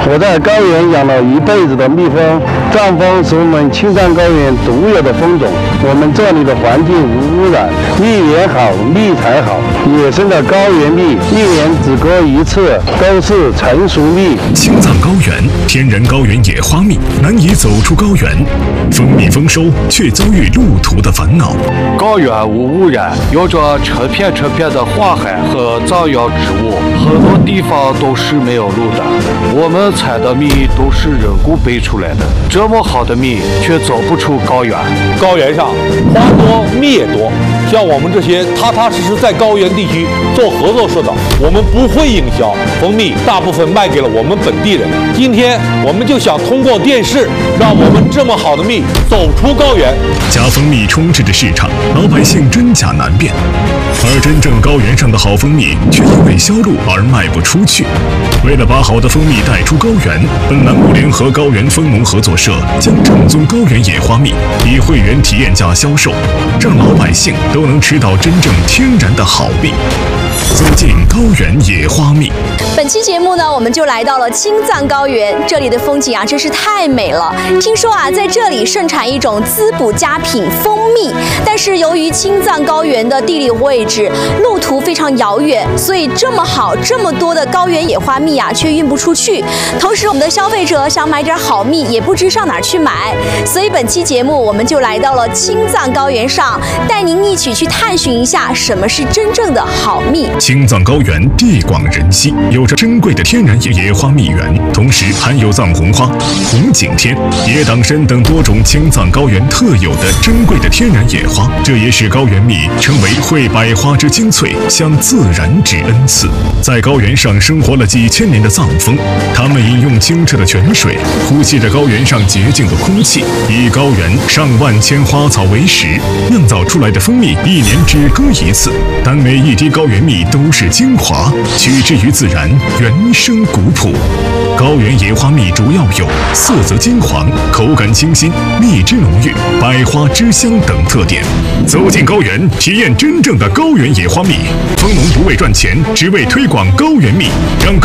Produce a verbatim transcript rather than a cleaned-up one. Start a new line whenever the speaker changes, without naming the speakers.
我在高原养了一辈子的蜜蜂，藏蜂是我们青藏高原独有的蜂种。我们这里的环境无污染，蜜源好，蜜才好。野生的高原蜜，一年只割一次，都是成熟蜜。
青藏高原天然高原野花蜜难以走出高原，蜂蜜丰收却遭遇路途的烦恼。
高原无污染，有着成片成片的花海和藏药植物，很多地方都是没有路的。我们采的蜜都是人工背出来的，这么好的蜜却走不出高原。
高原上花多蜜也多，像我们这些踏踏实实在高原地区做合作社的，我们不会营销蜂蜜，大部分卖给了我们本地人。今天我们就想通过电视，让我们这么好的蜜走出高原。
假蜂蜜充斥着市场，老百姓真假难辨，而真正高原上的好蜂蜜却因为销路而卖不出去。为了把好的蜂蜜带出高原，本栏目联合高原蜂农合作社将正宗高原野花蜜以会员体验价销售，让老百姓都能吃到真正天然的好蜜。走进高原野花蜜。
本期节目呢，我们就来到了青藏高原，这里的风景啊，真是太美了。听说啊，在这里盛产一种滋补佳品蜂蜜，但是由于青藏高原的地理位置、路途非常遥远，所以这么好、这么多的高原野花蜜啊，却运不出去。同时，我们的消费者想买点好蜜，也不知上哪儿去买。所以本期节目，我们就来到了青藏高原上，带您一起去探寻一下什么是真正的好蜜。
青藏高原地广人稀，有着珍贵的天然野野花蜜源，同时含有藏红花、红景天、野党参等多种青藏高原特有的珍贵的天然野花，这也使高原蜜成为会百花之精粹，向自然之恩赐。在高原上生活了几千年的藏蜂，他们饮用清澈的泉水，呼吸着高原上洁净的空气，以高原上万千花草为食，酿造出来的蜂蜜一年只割一次，但每一滴高原蜜都是精华，取之于自然，原生古朴。高原野花蜜主要有色泽金黄、口感清新、蜜汁浓郁、百花之香等特点。走进高原，体验真正的高原野花蜜。蜂农不为赚钱，只为推广高原蜜，让